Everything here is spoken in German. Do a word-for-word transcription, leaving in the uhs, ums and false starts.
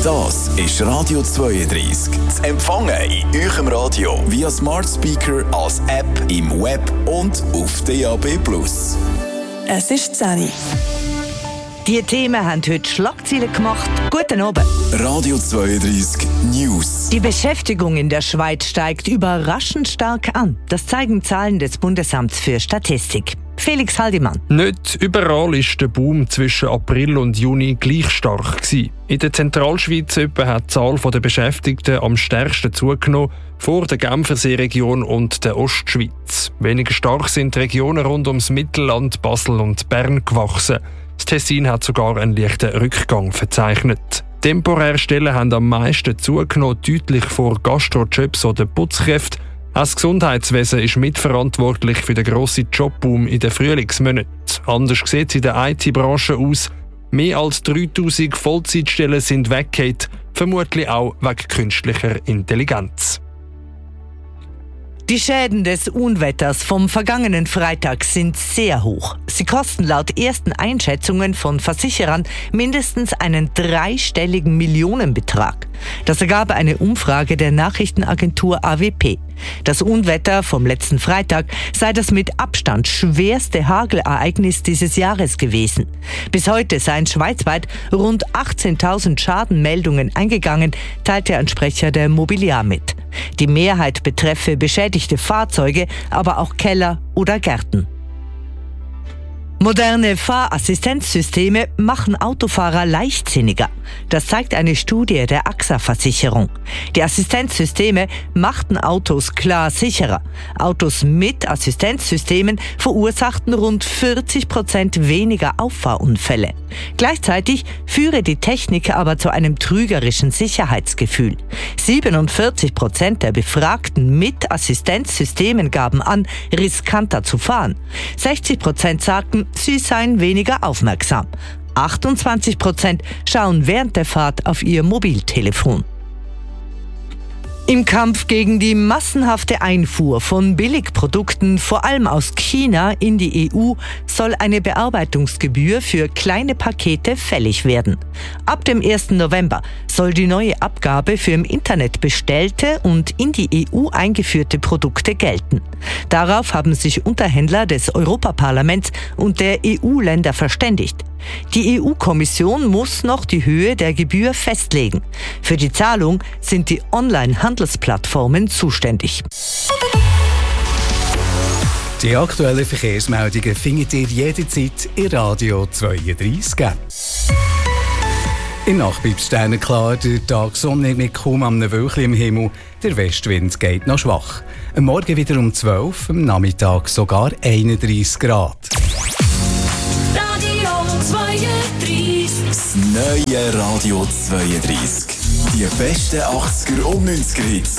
Das ist Radio zweiunddreißig. Zu empfangen in eurem Radio via Smart Speaker, als App, im Web und auf D A B plus. Es ist zehn Uhr. Die Themen haben heute Schlagzeilen gemacht. Guten Abend. Radio zweiunddreißig News. Die Beschäftigung in der Schweiz steigt überraschend stark an. Das zeigen Zahlen des Bundesamts für Statistik. Felix Haldimann. Nicht überall war der Boom zwischen April und Juni gleich stark gewesen. In der Zentralschweiz etwa hat die Zahl der Beschäftigten am stärksten zugenommen, vor der Genfersee-Region und der Ostschweiz. Weniger stark sind die Regionen rund ums Mittelland, Basel und Bern gewachsen. Das Tessin hat sogar einen leichten Rückgang verzeichnet. Temporäre Stellen haben am meisten zugenommen, deutlich vor Gastrojobs oder Putzkräften. Auch das Gesundheitswesen ist mitverantwortlich für den grossen Jobboom in den Frühlingsmonaten. Anders sieht es in der I T-Branche aus. Mehr als dreitausend Vollzeitstellen sind weggefallen, vermutlich auch wegen künstlicher Intelligenz. Die Schäden des Unwetters vom vergangenen Freitag sind sehr hoch. Sie kosten laut ersten Einschätzungen von Versicherern mindestens einen dreistelligen Millionenbetrag. Das ergab eine Umfrage der Nachrichtenagentur A W P. Das Unwetter vom letzten Freitag sei das mit Abstand schwerste Hagelereignis dieses Jahres gewesen. Bis heute seien schweizweit rund achtzehntausend Schadenmeldungen eingegangen, teilte ein Sprecher der Mobiliar mit. Die Mehrheit betreffe beschädigte Fahrzeuge, aber auch Keller oder Gärten. Moderne Fahrassistenzsysteme machen Autofahrer leichtsinniger. Das zeigt eine Studie der A X A-Versicherung. Die Assistenzsysteme machten Autos klar sicherer. Autos mit Assistenzsystemen verursachten rund vierzig Prozent weniger Auffahrunfälle. Gleichzeitig führe die Technik aber zu einem trügerischen Sicherheitsgefühl. siebenundvierzig Prozent der Befragten mit Assistenzsystemen gaben an, riskanter zu fahren. sechzig Prozent sagten, sie seien weniger aufmerksam. achtundzwanzig Prozent schauen während der Fahrt auf ihr Mobiltelefon. Im Kampf gegen die massenhafte Einfuhr von Billigprodukten, vor allem aus China, in die E U, soll eine Bearbeitungsgebühr für kleine Pakete fällig werden. Ab dem ersten November soll die neue Abgabe für im Internet bestellte und in die E U eingeführte Produkte gelten. Darauf haben sich Unterhändler des Europaparlaments und der E U-Länder verständigt. Die E U-Kommission muss noch die Höhe der Gebühr festlegen. Für die Zahlung sind die Online-Handelsplattformen zuständig. Die aktuellen Verkehrsmeldungen findet ihr jederzeit in Radio zweiunddreißig. In der Nacht bleibt es sternenklar, der Tag Sonne mit kaum einem Wölkchen im Himmel. Der Westwind geht noch schwach. Am Morgen wieder um zwölf, am Nachmittag sogar einunddreißig Grad. Das neue Radio zweiunddreißig. Die besten achtziger und neunziger Hits.